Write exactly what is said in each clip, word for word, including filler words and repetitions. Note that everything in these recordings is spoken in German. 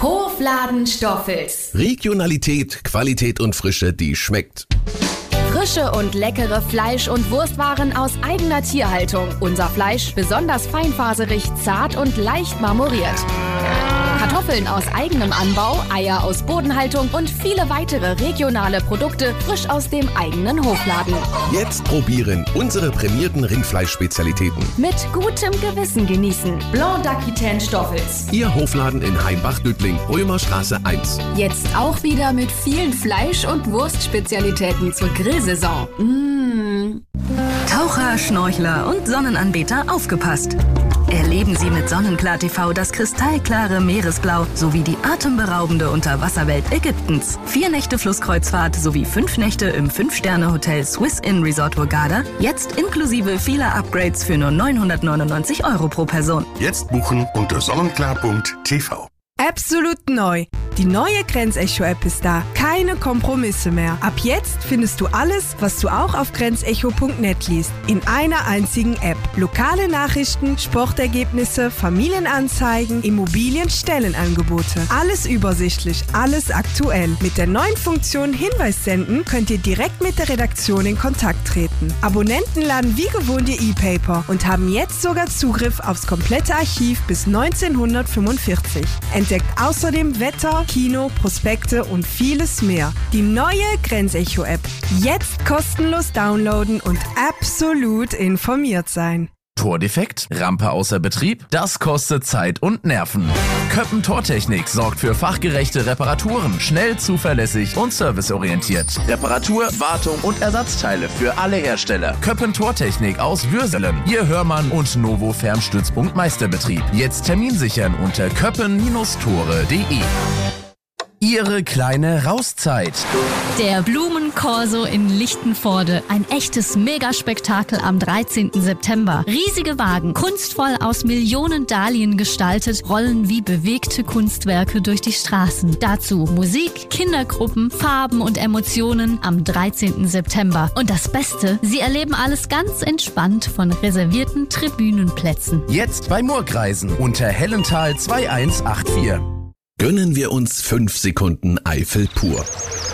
Hofladen Stoffels. Regionalität, Qualität und Frische, die schmeckt. Frische und leckere Fleisch- und Wurstwaren aus eigener Tierhaltung. Unser Fleisch besonders feinfaserig, zart und leicht marmoriert. Kartoffeln aus eigenem Anbau, Eier aus Bodenhaltung und viele weitere regionale Produkte frisch aus dem eigenen Hofladen. Jetzt probieren unsere prämierten Rindfleischspezialitäten. Mit gutem Gewissen genießen. Blanc d'Aquitaine Stoffels. Ihr Hofladen in Heimbach-Döttling, Römerstraße eins. Jetzt auch wieder mit vielen Fleisch- und Wurstspezialitäten zur Grillsaison. Mmh. Taucher, Schnorchler und Sonnenanbeter, aufgepasst! Erleben Sie mit Sonnenklar T V das kristallklare Meeresblau sowie die atemberaubende Unterwasserwelt Ägyptens. Vier Nächte Flusskreuzfahrt sowie fünf Nächte im fünf-Sterne-Hotel Swiss Inn Resort Hurghada. Jetzt inklusive vieler Upgrades für nur neunhundertneunundneunzig Euro pro Person. Jetzt buchen unter sonnenklar punkt t v. Absolut neu. Die neue Grenzecho-App ist da. Keine Kompromisse mehr. Ab jetzt findest du alles, was du auch auf grenzecho punkt net liest, in einer einzigen App. Lokale Nachrichten, Sportergebnisse, Familienanzeigen, Immobilien-Stellenangebote. Alles übersichtlich, alles aktuell. Mit der neuen Funktion Hinweis senden könnt ihr direkt mit der Redaktion in Kontakt treten. Abonnenten laden wie gewohnt ihr E-Paper und haben jetzt sogar Zugriff aufs komplette Archiv bis neunzehnhundertfünfundvierzig. Entdeckt außerdem Wetter, Kino, Prospekte und vieles mehr. Die neue Grenzecho-App. Jetzt kostenlos downloaden und absolut informiert sein. Tordefekt? Rampe außer Betrieb? Das kostet Zeit und Nerven. Köppen Tortechnik sorgt für fachgerechte Reparaturen, schnell, zuverlässig und serviceorientiert. Reparatur, Wartung und Ersatzteile für alle Hersteller. Köppen Tortechnik aus Würselen. Ihr Hörmann und Novo Fernstützpunkt Meisterbetrieb. Jetzt Termin sichern unter köppen Tore punkt de. Ihre kleine Rauszeit. Der Blumenkorso in Lichtenvoorde. Ein echtes Megaspektakel am dreizehnten September. Riesige Wagen, kunstvoll aus Millionen Dahlien gestaltet, rollen wie bewegte Kunstwerke durch die Straßen. Dazu Musik, Kindergruppen, Farben und Emotionen am dreizehnten September. Und das Beste, Sie erleben alles ganz entspannt von reservierten Tribünenplätzen. Jetzt bei Murkreisen unter Hellenthal zwei eins acht vier. Gönnen wir uns fünf Sekunden Eifel pur.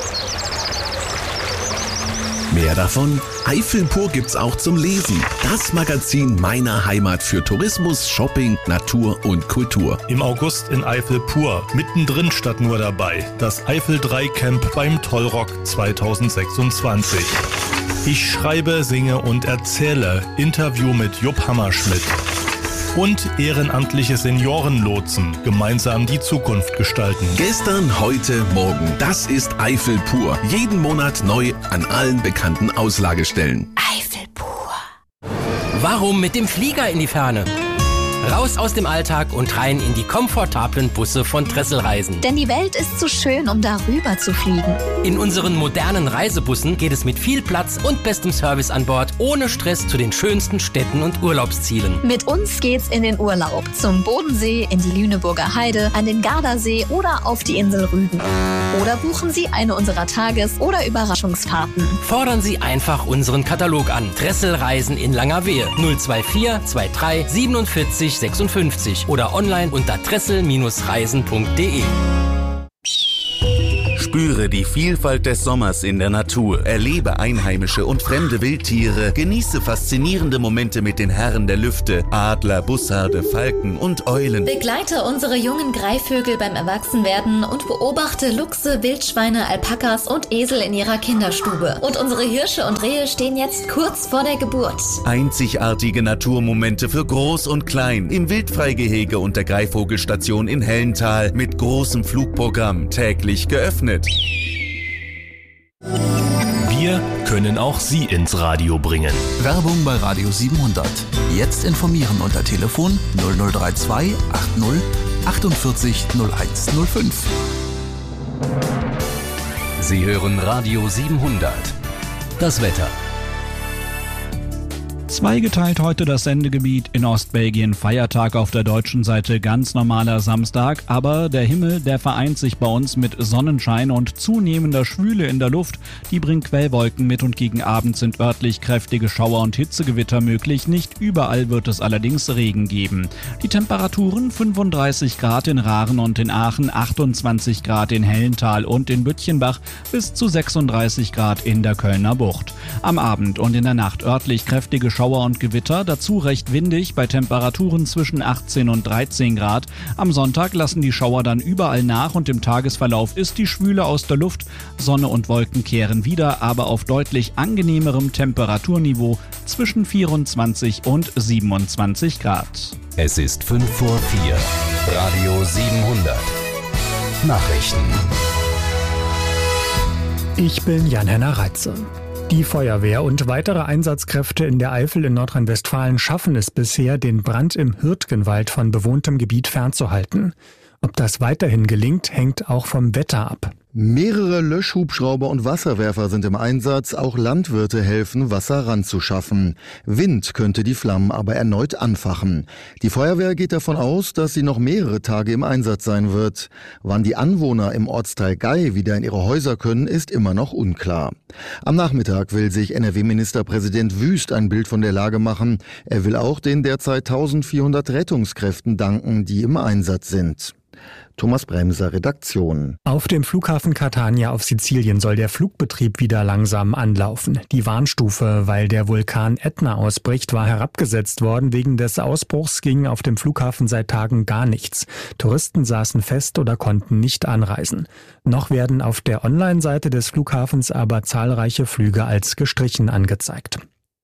Mehr davon? Eifel pur gibt's auch zum Lesen. Das Magazin meiner Heimat für Tourismus, Shopping, Natur und Kultur. Im August in Eifel pur, mittendrin statt nur dabei. Das Eifel drei Camp beim Tollrock zweitausendsechsundzwanzig. Ich schreibe, singe und erzähle. Interview mit Jupp Hammerschmidt. Und ehrenamtliche Seniorenlotsen gemeinsam die Zukunft gestalten. Gestern, heute, morgen. Das ist Eifel pur. Jeden Monat neu an allen bekannten Auslagestellen. Eifel pur. Warum mit dem Flieger in die Ferne? Raus aus dem Alltag und rein in die komfortablen Busse von Tresselreisen. Denn die Welt ist zu schön, um darüber zu fliegen. In unseren modernen Reisebussen geht es mit viel Platz und bestem Service an Bord, ohne Stress zu den schönsten Städten und Urlaubszielen. Mit uns geht's in den Urlaub. Zum Bodensee, in die Lüneburger Heide, an den Gardasee oder auf die Insel Rügen. Oder buchen Sie eine unserer Tages- oder Überraschungsfahrten. Fordern Sie einfach unseren Katalog an. Tresselreisen in Langerwehe null zwei vier zwei drei siebenundvierzig sechsundfünfzig oder online unter tressel reisen punkt de. Spüre die Vielfalt des Sommers in der Natur, erlebe einheimische und fremde Wildtiere, genieße faszinierende Momente mit den Herren der Lüfte, Adler, Bussarde, Falken und Eulen. Begleite unsere jungen Greifvögel beim Erwachsenwerden und beobachte Luchse, Wildschweine, Alpakas und Esel in ihrer Kinderstube. Und unsere Hirsche und Rehe stehen jetzt kurz vor der Geburt. Einzigartige Naturmomente für Groß und Klein im Wildfreigehege und der Greifvogelstation in Hellenthal mit großem Flugprogramm, täglich geöffnet. Wir können auch Sie ins Radio bringen. Werbung bei Radio siebenhundert. Jetzt informieren unter Telefon null null drei zwei achtzig achtundvierzig null eins null fünf. Sie hören Radio siebenhundert. Das Wetter. Zweigeteilt heute das Sendegebiet, in Ostbelgien Feiertag, auf der deutschen Seite ganz normaler Samstag, aber der Himmel, der vereint sich bei uns mit Sonnenschein und zunehmender Schwüle in der Luft, die bringt Quellwolken mit und gegen Abend sind örtlich kräftige Schauer und Hitzegewitter möglich, nicht überall wird es allerdings Regen geben. Die Temperaturen fünfunddreißig Grad in Raaren und in Aachen, achtundzwanzig Grad in Hellental und in Bütchenbach, bis zu sechsunddreißig Grad in der Kölner Bucht. Am Abend und in der Nacht örtlich kräftige Schauer und Gewitter, dazu recht windig bei Temperaturen zwischen achtzehn und dreizehn Grad. Am Sonntag lassen die Schauer dann überall nach und im Tagesverlauf ist die Schwüle aus der Luft. Sonne und Wolken kehren wieder, aber auf deutlich angenehmerem Temperaturniveau zwischen vierundzwanzig und siebenundzwanzig Grad. Es ist fünf vor vier. Radio siebenhundert. Nachrichten. Ich bin Jan-Henner Reitze. Die Feuerwehr und weitere Einsatzkräfte in der Eifel in Nordrhein-Westfalen schaffen es bisher, den Brand im Hürtgenwald von bewohntem Gebiet fernzuhalten. Ob das weiterhin gelingt, hängt auch vom Wetter ab. Mehrere Löschhubschrauber und Wasserwerfer sind im Einsatz. Auch Landwirte helfen, Wasser ranzuschaffen. Wind könnte die Flammen aber erneut anfachen. Die Feuerwehr geht davon aus, dass sie noch mehrere Tage im Einsatz sein wird. Wann die Anwohner im Ortsteil Gei wieder in ihre Häuser können, ist immer noch unklar. Am Nachmittag will sich N R W-Ministerpräsident Wüst ein Bild von der Lage machen. Er will auch den derzeit eintausendvierhundert Rettungskräften danken, die im Einsatz sind. Thomas Bremser, Redaktion. Auf dem Flughafen Catania auf Sizilien soll der Flugbetrieb wieder langsam anlaufen. Die Warnstufe, weil der Vulkan Ätna ausbricht, war herabgesetzt worden. Wegen des Ausbruchs ging auf dem Flughafen seit Tagen gar nichts. Touristen saßen fest oder konnten nicht anreisen. Noch werden auf der Online-Seite des Flughafens aber zahlreiche Flüge als gestrichen angezeigt.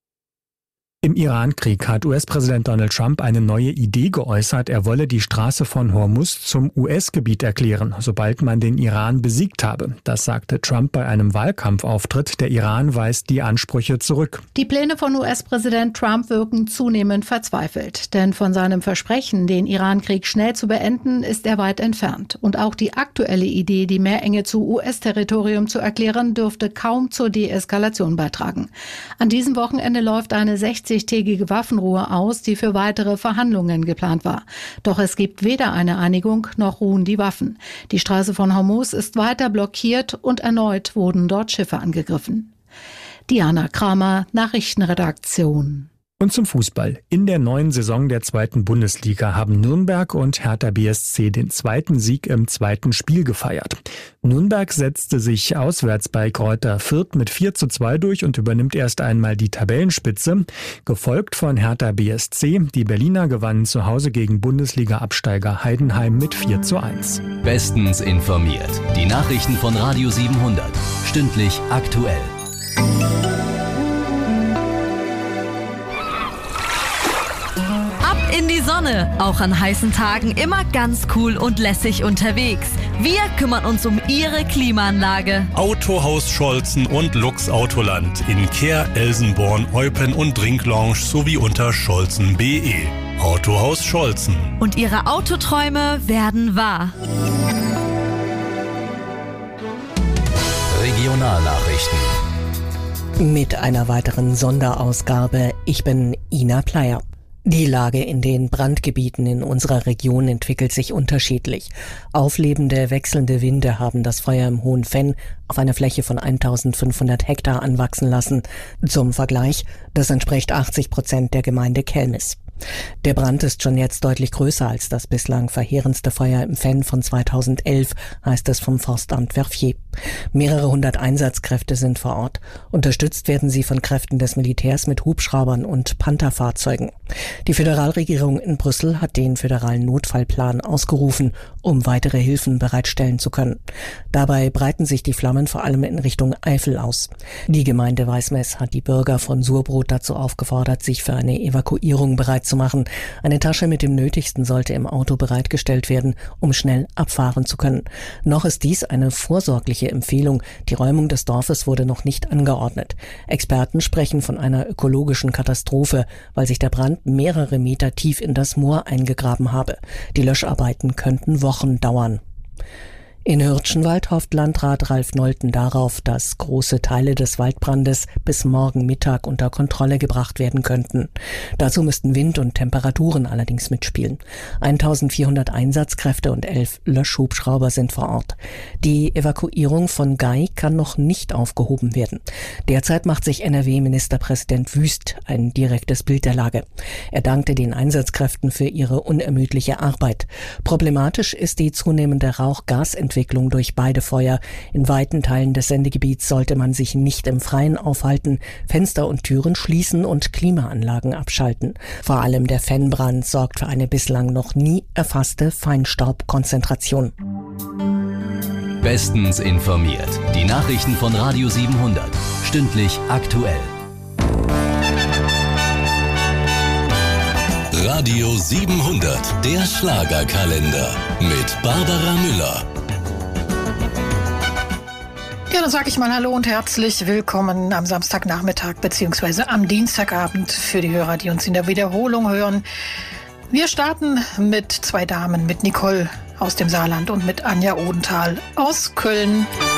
Im Iran-Krieg hat U S-Präsident Donald Trump eine neue Idee geäußert. Er wolle die Straße von Hormuz zum U S-Gebiet erklären, sobald man den Iran besiegt habe. Das sagte Trump bei einem Wahlkampfauftritt. Der Iran weist die Ansprüche zurück. Die Pläne von U S-Präsident Trump wirken zunehmend verzweifelt. Denn von seinem Versprechen, den Iran-Krieg schnell zu beenden, ist er weit entfernt. Und auch die aktuelle Idee, die Meerenge zu U S-Territorium zu erklären, dürfte kaum zur Deeskalation beitragen. An diesem Wochenende läuft eine sechzig tägige Waffenruhe aus, die für weitere Verhandlungen geplant war. Doch es gibt weder eine Einigung noch ruhen die Waffen. Die Straße von Hormuz ist weiter blockiert und erneut wurden dort Schiffe angegriffen. Diana Kramer, Nachrichtenredaktion. Und zum Fußball. In der neuen Saison der zweiten Bundesliga haben Nürnberg und Hertha B S C den zweiten Sieg im zweiten Spiel gefeiert. Nürnberg setzte sich auswärts bei Kräuter Fürth mit vier zu zwei durch und übernimmt erst einmal die Tabellenspitze, gefolgt von Hertha B S C. Die Berliner gewannen zu Hause gegen Bundesliga-Absteiger Heidenheim mit vier zu eins. Bestens informiert. Die Nachrichten von Radio siebenhundert. Stündlich aktuell. In die Sonne, auch an heißen Tagen immer ganz cool und lässig unterwegs. Wir kümmern uns um Ihre Klimaanlage. Autohaus Scholzen und Lux Autoland in Kehr, Elsenborn, Eupen und Drinklounge sowie unter scholzen punkt de. Autohaus Scholzen. Und Ihre Autoträume werden wahr. Regionalnachrichten. Mit einer weiteren Sonderausgabe. Ich bin Ina Pleier. Die Lage in den Brandgebieten in unserer Region entwickelt sich unterschiedlich. Auflebende, wechselnde Winde haben das Feuer im Hohen Venn auf einer Fläche von eintausendfünfhundert Hektar anwachsen lassen. Zum Vergleich, das entspricht achtzig Prozent der Gemeinde Kelmis. Der Brand ist schon jetzt deutlich größer als das bislang verheerendste Feuer im Venn von zweitausendelf, heißt es vom Forstamt Verviers. Mehrere hundert Einsatzkräfte sind vor Ort. Unterstützt werden sie von Kräften des Militärs mit Hubschraubern und Pantherfahrzeugen. Die Föderalregierung in Brüssel hat den föderalen Notfallplan ausgerufen, um weitere Hilfen bereitstellen zu können. Dabei breiten sich die Flammen vor allem in Richtung Eifel aus. Die Gemeinde Weißmess hat die Bürger von Surbrot dazu aufgefordert, sich für eine Evakuierung bereit zu machen. Eine Tasche mit dem Nötigsten sollte im Auto bereitgestellt werden, um schnell abfahren zu können. Noch ist dies eine vorsorgliche Empfehlung. Die Räumung des Dorfes wurde noch nicht angeordnet. Experten sprechen von einer ökologischen Katastrophe, weil sich der Brand mehrere Meter tief in das Moor eingegraben habe. Die Löscharbeiten könnten Wochen dauern. In Hürtschenwald hofft Landrat Ralf Nolten darauf, dass große Teile des Waldbrandes bis morgen Mittag unter Kontrolle gebracht werden könnten. Dazu müssten Wind und Temperaturen allerdings mitspielen. eintausendvierhundert Einsatzkräfte und elf Löschhubschrauber sind vor Ort. Die Evakuierung von Gay kann noch nicht aufgehoben werden. Derzeit macht sich N R W-Ministerpräsident Wüst ein direktes Bild der Lage. Er dankte den Einsatzkräften für ihre unermüdliche Arbeit. Problematisch ist die zunehmende Rauch-Gas-Entwicklung durch beide Feuer. In weiten Teilen des Sendegebiets sollte man sich nicht im Freien aufhalten, Fenster und Türen schließen und Klimaanlagen abschalten. Vor allem der Fennbrand sorgt für eine bislang noch nie erfasste Feinstaubkonzentration. Bestens informiert. Die Nachrichten von Radio siebenhundert. Stündlich aktuell. Radio siebenhundert, der Schlagerkalender mit Barbara Müller. Ja, dann sage ich mal Hallo und herzlich willkommen am Samstagnachmittag bzw. am Dienstagabend für die Hörer, die uns in der Wiederholung hören. Wir starten mit zwei Damen, mit Nicole aus dem Saarland und mit Anja Odenthal aus Köln.